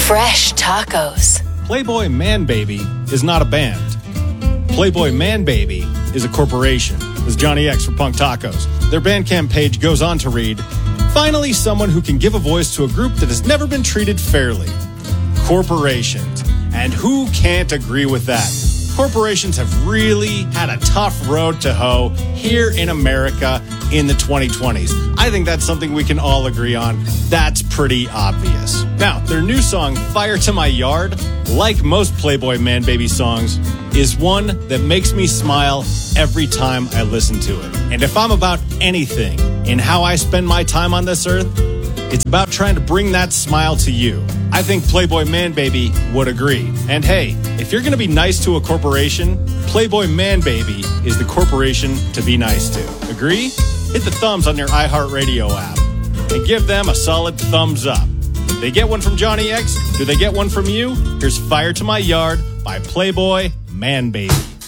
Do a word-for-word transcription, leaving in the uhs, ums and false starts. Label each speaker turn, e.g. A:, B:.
A: Fresh tacos.
B: Playboy Man Baby is not a band. Playboy Man Baby is a corporation. This is Johnny X for Punk Tacos. Their Bandcamp page goes on to read, finally someone who can give a voice to a group that has never been treated fairly. Corporations. And who can't agree with that? Corporations have really had a tough road to hoe here in America in the twenty twenties. I think that's something we can all agree on. That's pretty obvious. Now, their new song, Fire to My Yard, like most Playboy Man Baby songs, is one that makes me smile every time I listen to it. And if I'm about anything in how I spend my time on this earth, it's about trying to bring that smile to you. I think Playboy Man Baby would agree. And hey, if you're going to be nice to a corporation, Playboy Man Baby is the corporation to be nice to. Agree? Hit the thumbs on your iHeartRadio app and give them a solid thumbs up. They get one from Johnny X. Do they get one from you? Here's Fire to My Yard by Playboy Man Baby.